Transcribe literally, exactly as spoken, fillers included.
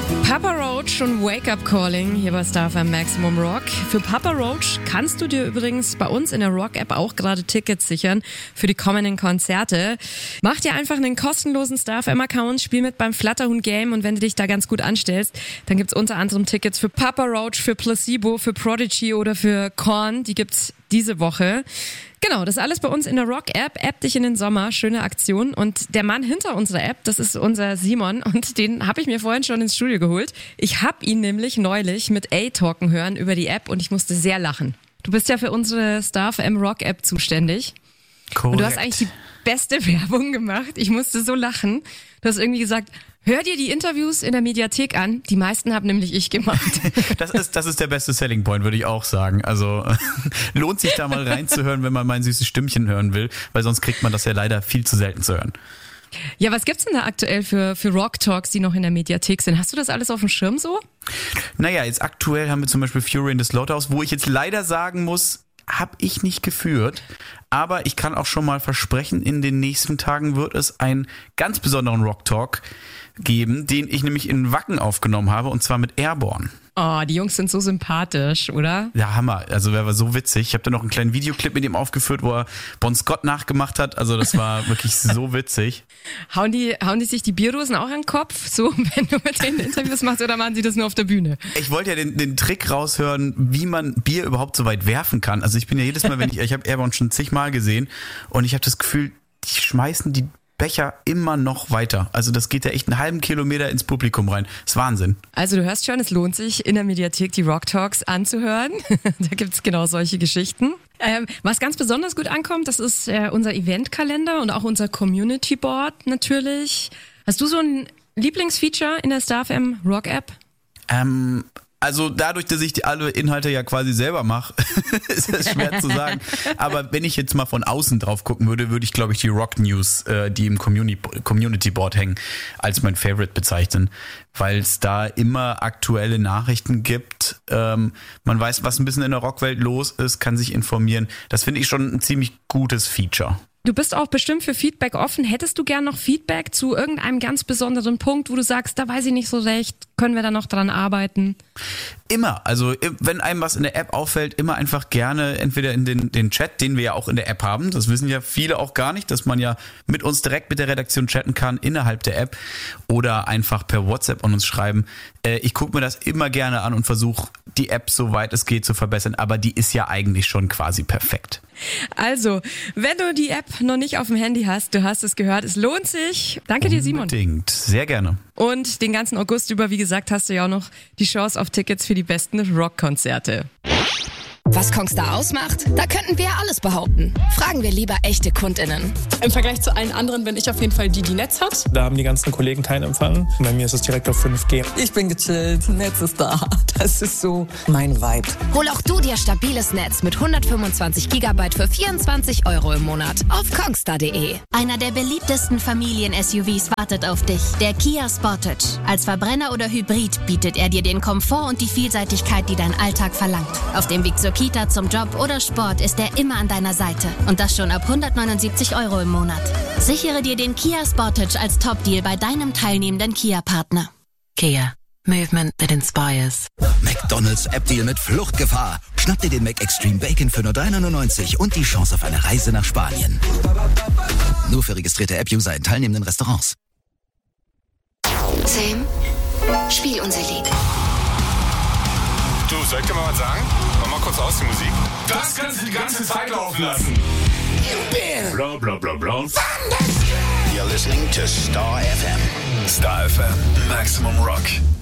Papa Roach und Wake Up Calling hier bei Star F M Maximum Rock. Für Papa Roach kannst du dir übrigens bei uns in der Rock-App auch gerade Tickets sichern für die kommenden Konzerte. Mach dir einfach einen kostenlosen Star F M-Account, spiel mit beim Flatterhund-Game und wenn du dich da ganz gut anstellst, dann gibt's unter anderem Tickets für Papa Roach, für Placebo, für Prodigy oder für Korn. Die gibt's diese Woche. Genau, das ist alles bei uns in der Rock-App. App dich in den Sommer, schöne Aktion. Und der Mann hinter unserer App, das ist unser Simon und den habe ich mir vorhin schon ins Studio geholt. Ich habe ihn nämlich neulich mit A talken hören über die App und ich musste sehr lachen. Du bist ja für unsere Star F M Rock-App zuständig. Korrekt. Und du hast eigentlich die beste Werbung gemacht. Ich musste so lachen. Du hast irgendwie gesagt, hör dir die Interviews in der Mediathek an. Die meisten habe nämlich ich gemacht. Das ist, das ist der beste Selling Point, würde ich auch sagen. Also lohnt sich da mal reinzuhören, wenn man mein süßes Stimmchen hören will, weil sonst kriegt man das ja leider viel zu selten zu hören. Ja, was gibt's denn da aktuell für, für Rock Talks, die noch in der Mediathek sind? Hast du das alles auf dem Schirm so? Naja, jetzt aktuell haben wir zum Beispiel Fury in the Slaughterhouse, wo ich jetzt leider sagen muss, habe ich nicht geführt. Aber ich kann auch schon mal versprechen, in den nächsten Tagen wird es einen ganz besonderen Rock Talk geben, den ich nämlich in Wacken aufgenommen habe, und zwar mit Airborne. Oh, die Jungs sind so sympathisch, oder? Ja, Hammer. Also der war so witzig. Ich habe da noch einen kleinen Videoclip mit ihm aufgeführt, wo er Bon Scott nachgemacht hat. Also das war wirklich so witzig. Hauen die, hauen die sich die Bierdosen auch an den Kopf, so wenn du mit denen Interviews machst, oder machen sie das nur auf der Bühne? Ich wollte ja den, den Trick raushören, wie man Bier überhaupt so weit werfen kann. Also ich bin ja jedes Mal, wenn ich, ich habe Airborne schon zigmal gesehen und ich habe das Gefühl, die schmeißen die Becher immer noch weiter. Also das geht ja echt einen halben Kilometer ins Publikum rein. Das ist Wahnsinn. Also du hörst schon, es lohnt sich in der Mediathek die Rock Talks anzuhören. Da gibt's genau solche Geschichten. Ähm, was ganz besonders gut ankommt, das ist äh, unser Eventkalender und auch unser Community Board natürlich. Hast du so ein Lieblingsfeature in der Star F M Rock App? Ähm... Also dadurch, dass ich die alle Inhalte ja quasi selber mache, ist das schwer zu sagen. Aber wenn ich jetzt mal von außen drauf gucken würde, würde ich, glaube ich, die Rock News, äh, die im Community, Community Board hängen, als mein Favorite bezeichnen. Weil es da immer aktuelle Nachrichten gibt. Ähm, man weiß, was ein bisschen in der Rockwelt los ist, kann sich informieren. Das finde ich schon ein ziemlich gutes Feature. Du bist auch bestimmt für Feedback offen. Hättest du gern noch Feedback zu irgendeinem ganz besonderen Punkt, wo du sagst, da weiß ich nicht so recht, können wir da noch dran arbeiten? Immer. Also wenn einem was in der App auffällt, immer einfach gerne entweder in den, den Chat, den wir ja auch in der App haben. Das wissen ja viele auch gar nicht, dass man ja mit uns direkt mit der Redaktion chatten kann innerhalb der App oder einfach per WhatsApp an uns schreiben. Äh, ich gucke mir das immer gerne an und versuche, die App, soweit es geht, zu verbessern. Aber die ist ja eigentlich schon quasi perfekt. Also, wenn du die App noch nicht auf dem Handy hast, du hast es gehört, es lohnt sich. Danke dir, Simon. Unbedingt, sehr gerne. Und den ganzen August über, wie gesagt, hast du ja auch noch die Chance auf Tickets für die besten Rockkonzerte. Was Kongstar ausmacht? Da könnten wir ja alles behaupten. Fragen wir lieber echte KundInnen. Im Vergleich zu allen anderen bin ich auf jeden Fall die, die Netz hat. Da haben die ganzen Kollegen keinen Empfang. Bei mir ist es direkt auf fünf G. Ich bin gechillt, Netz ist da. Das ist so mein Vibe. Hol auch du dir stabiles Netz mit hundertfünfundzwanzig Gigabyte für vierundzwanzig Euro im Monat auf kongstar punkt de. Einer der beliebtesten Familien-S U Vs wartet auf dich. Der Kia Sportage. Als Verbrenner oder Hybrid bietet er dir den Komfort und die Vielseitigkeit, die dein Alltag verlangt. Auf dem Weg zur Kita, zum Job oder Sport ist er immer an deiner Seite. Und das schon ab hundertneunundsiebzig Euro im Monat. Sichere dir den Kia Sportage als Top-Deal bei deinem teilnehmenden Kia-Partner. Kia. Movement that inspires. McDonald's App-Deal mit Fluchtgefahr. Schnapp dir den McExtreme Bacon für nur drei neunundneunzig und die Chance auf eine Reise nach Spanien. Nur für registrierte App-User in teilnehmenden Restaurants. Sam, spiel unser Lied. Du, soll ich dir mal was sagen? Mach mal kurz aus die Musik. Das kannst du die ganze Zeit laufen lassen. Bla bla bla bla. You're listening to Star F M. Star F M, Maximum Rock.